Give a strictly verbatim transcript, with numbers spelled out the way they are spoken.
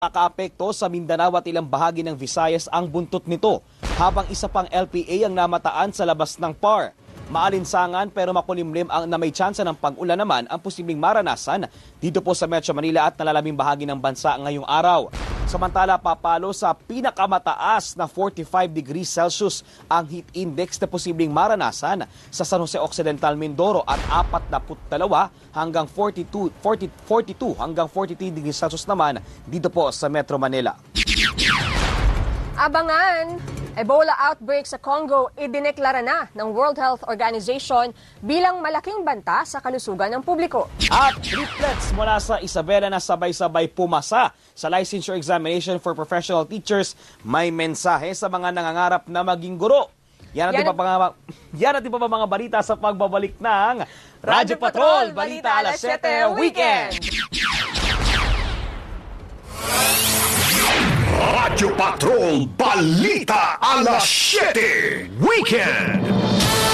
Nakaapekto sa Mindanao at ilang bahagi ng Visayas ang buntot nito, habang isa pang L P A ang namataan sa labas ng P A R. Maalinsangan pero makulimlim ang na may tsansa ng pag-ulan naman ang posibleng maranasan dito po sa Metro Manila at nalalaming bahagi ng bansa ngayong araw. Samantala, papalo sa pinakamataas na forty-five degrees Celsius ang heat index na posibleng maranasan sa San Jose Occidental, Mindoro at forty-two hanggang forty-two, forty, forty-two hanggang forty-three degrees Celsius naman dito po sa Metro Manila. Abangan! Ebola outbreak sa Congo idineklara na ng World Health Organization bilang malaking banta sa kalusugan ng publiko. At triplets mula sa Isabela na sabay-sabay pumasa sa licensure examination for professional teachers, may mensahe sa mga nangangarap na maging guro. Yan natin, yan, pa, mga, yan natin pa ba mga balita sa pagbabalik ng Radyo Patrol, Balita Alas siyete Weekend! Radyo Patrol Balita Alas siyete Weekend!